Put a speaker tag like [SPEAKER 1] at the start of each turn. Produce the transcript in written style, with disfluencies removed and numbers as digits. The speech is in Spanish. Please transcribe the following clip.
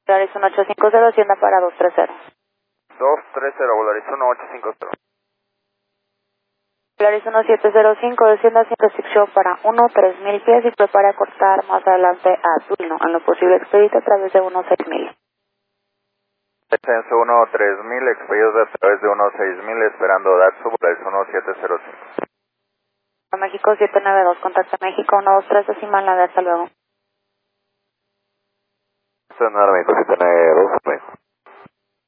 [SPEAKER 1] Volaris 1850, descienda para 230.
[SPEAKER 2] 230, Volaris 1850.
[SPEAKER 1] Volaris 1705, descienda hacia restricción para 3000 pies y prepare a cortar más adelante a Duino, en lo posible expedite a través de 6000.
[SPEAKER 2] Descenso 13000, expedidos a través de 16000, esperando Datsu, Volaris 1705.
[SPEAKER 1] México 792, contacta México 123, decimal, nave, hasta luego.
[SPEAKER 2] México 792, México.